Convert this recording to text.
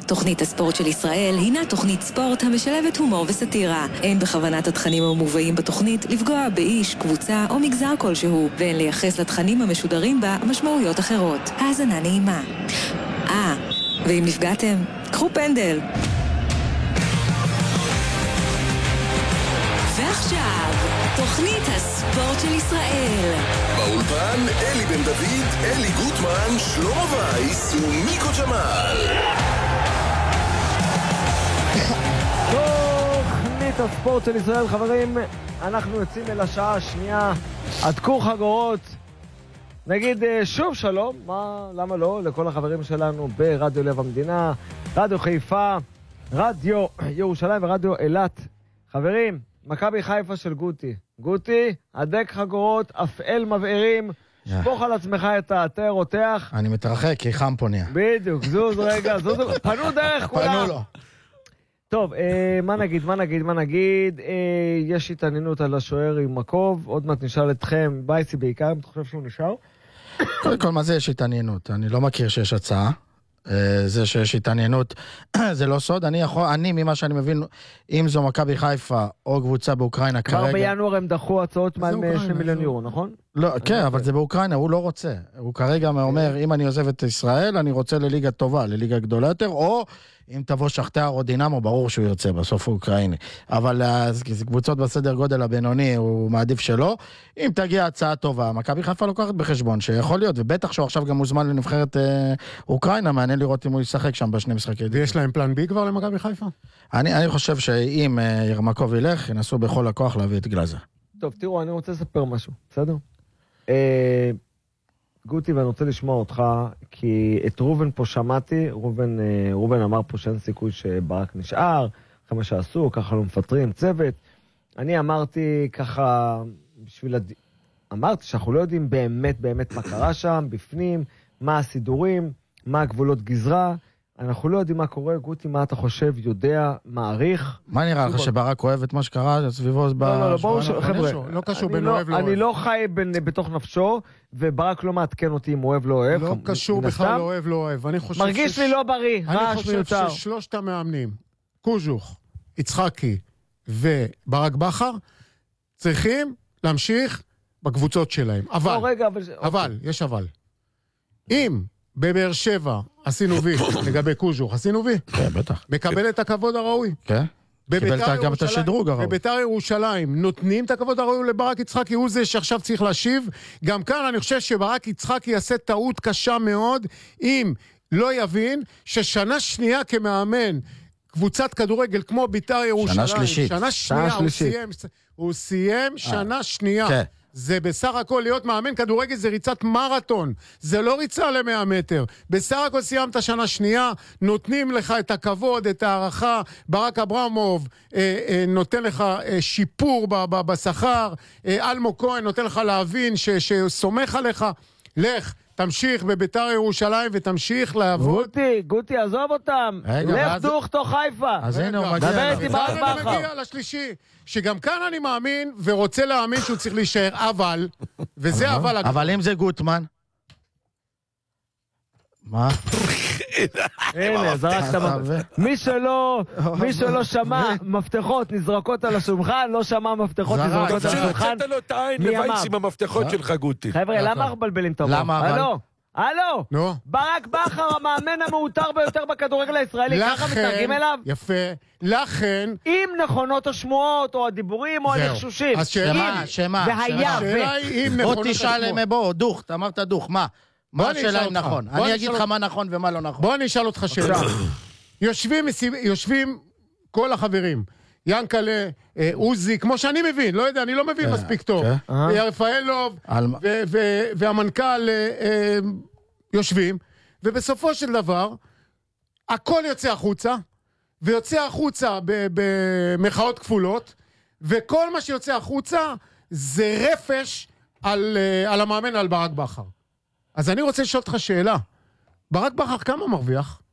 תוכנית הספורט של ישראל הינה תוכנית ספורט המשלבת הומור וסטירה. אין בכוונת התכנים המובאים בתוכנית לפגוע באיש, קבוצה או מגזר כלשהו, ואין לייחס לתכנים המשודרים בה משמעויות אחרות. האזנה נעימה. ואם נפגעתם, קחו פנדל. ועכשיו, תוכנית הספורט של ישראל. באולפן אלי בן דוד, אלי גוטמן, שלמה וייס ומיקו ג'מאל. תוכנית הספורט של ישראל, חברים, אנחנו יוצאים אל השעה השנייה. עדכו חגורות. נגיד שוב שלום, למה לא, לכל החברים שלנו ברדיו לב המדינה, רדיו חיפה, רדיו ירושלים ורדיו אילת. חברים, מכבי חיפה של גוטי, הדק חגורות, אפעל מבערים, שפוך על עצמך את העטר רותח. אני מתרחק, כי חם פה נהיה. בדיוק, זוז רגע, פנו דרך כולם. פנו לו. טוב, מה נגיד? יש התעניינות על השוער עם מקוב, עוד מעט נשאל אתכם, בייסי בעיקר, אם אתה חושב שהוא נשאר? קודם כל, מה זה יש התעניינות? אני לא מכיר שיש הצעה. זה שיש התעניינות, זה לא סוד. אני ממה שאני מבין, אם זו מכבי חיפה או קבוצה באוקראינה כרגע... כבר בינואר הם דחו הצעות מעל 2 מיליון יורו, נכון? לא, כן, אבל זה באוקראינה, הוא לא רוצה. הוא כרגע אומר, אם אני עוזב את ישראל, אני רוצה לליגה טובה, לליגה גדולה יותר, או אם תבוא שכתר או דינמו, ברור שהוא יוצא, בסוף הוא אוקראיני. אבל קבוצות בסדר גודל הבינוני, הוא מעדיף שלא. אם תגיע הצעה טובה, מכבי חיפה לוקחת בחשבון שיכול להיות, ובטח שהוא עכשיו גם מוזמן לנבחרת אוקראינה, מעניין לראות אם הוא ישחק שם בשני משחקי. ויש להם פלן בי כבר למכבי חיפה? אני חושב שאם ירמקוב ילך, ינסו בכל הכוח להביא את גלאזר. טוב, תראו, אני רוצה לספר משהו, בסדר? גוטי, ואני רוצה לשמוע אותך, כי את רובן פה שמעתי, רובן אמר פה שאין סיכוי שברק נשאר, אחרי מה שעשו, ככה לא מפטרים צוות. אני אמרתי ככה, אמרתי שאנחנו לא יודעים באמת מה קרה שם, בפנים, מה הסידורים, מה הגבולות גזרה, אנחנו לא יודעים מה קורה. גוטי, מה אתה חושב, יודע, מעריך? מה נראה לך, שברק אוהב את מה שקרה סביבו? לא, ברור חבר'ה. לא קשור בין אוהב לא אוהב. אני לא חי בתוך נפשו, וברק לא מעדכן אותי אם אוהב לא אוהב. לא קשור בכלל לא אוהב לא אוהב. מרגיש לי לא בריא, אני חושב ששלושת המאמנים, קוז'וך, יצחקי וברק בכר, צריכים להמשיך בקבוצות שלהם. אבל, יש אבל. אם בבאר שבע עשינו וי, לגבי קוז'וך, עשינו וי? כן, בטח. מקבל את הכבוד הראוי. כן. קיבל גם את השדרוג הראוי. בביתר ירושלים נותנים את הכבוד הראוי לברק יצחקי, הוא זה שעכשיו צריך להשיב. גם כאן אני חושב שברק יצחקי יעשה טעות קשה מאוד, אם לא יבין ששנה שנייה כמאמן קבוצת כדורגל כמו ביתר ירושלים, שנה שלישית. הוא סיים שנה שנייה. כן. זה בסך הכל להיות מאמן כדורגל, זה ריצת מרתון, זה לא ריצה ל100 מטר. בסך הכל סיימת שנה שנייה, נותנים לך את הכבוד, את הערכה. ברק אברמוב נותן לך שיפור בשכר, אלמו כהן נותן לך להבין שסומך עליך. לך, תמשיך בביתר ירושלים ותמשיך לעבוד. גוטי, עזוב אותם. לך דוך תוך חיפה. אז הנה הוא דבר איתי ברק בכר. אני מגיע לשלישי, שגם כאן אני מאמין ורוצה להאמין שהוא צריך להישאר, אבל, וזה אבל... אבל אם זה גוטמן? מה? הנה, זרקת... מי שלא שמע מפתחות נזרקות על השולחן, לא שמע מפתחות נזרקות על השולחן. צאת לו את העין לבייס עם המפתחות שלך, גוטי. חבר'ה, למה אנחנו מבלבלים את המוח? הלו, ברק בכר המאמן המאותר ביותר בכדורגל הישראלי, ככה מתרגים אליו? יפה, לכן... אם נכונות השמועות או הדיבורים או הנחשושים. אז שמה? והיה בוא תשאל בוא, דוך, אתה אמרת דוך, מה? מה השאלה אם נכון? אני אגיד לך מה נכון ומה לא נכון. בוא אני אשאל אותך שאלה. יושבים כל החברים, ינקלה, עוזי, כמו שאני מבין, לא יודע, אני לא מבין מספיק טוב. רפאלוב והמנכ"ל יושבים, ובסופו של דבר, הכל יוצא החוצה, ויוצא החוצה במחאות כפולות, וכל מה שיוצא החוצה זה רפש על המאמן, על ברק בכר. אז אני רוצה לשאול אותך שאלה. ברק בכר כמה מרוויח?